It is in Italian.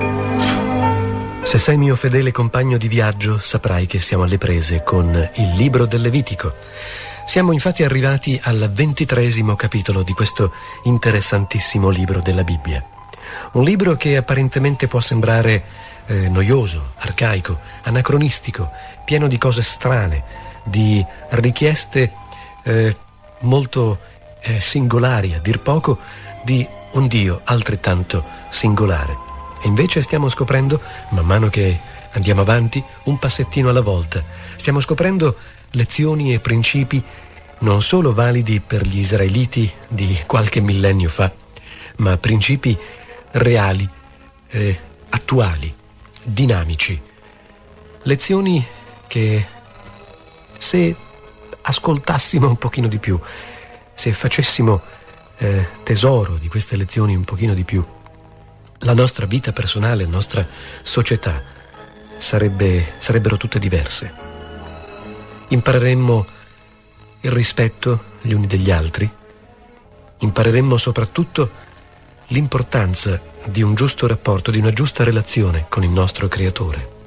Se sei mio fedele compagno di viaggio, saprai che siamo alle prese con il libro del Levitico. Siamo infatti arrivati al 23° capitolo di questo interessantissimo libro della Bibbia. Un libro che apparentemente può sembrare noioso, arcaico, anacronistico, pieno di cose strane, di richieste molto singolari, a dir poco, di un Dio altrettanto singolare. E invece stiamo scoprendo, man mano che andiamo avanti, un passettino alla volta, stiamo scoprendo lezioni e principi non solo validi per gli israeliti di qualche millennio fa, ma principi reali, attuali, dinamici. Lezioni che, se ascoltassimo un pochino di più, se facessimo tesoro di queste lezioni un pochino di più, la nostra vita personale, la nostra società sarebbero tutte diverse. Impareremmo il rispetto gli uni degli altri, impareremmo soprattutto l'importanza di un giusto rapporto, di una giusta relazione con il nostro Creatore.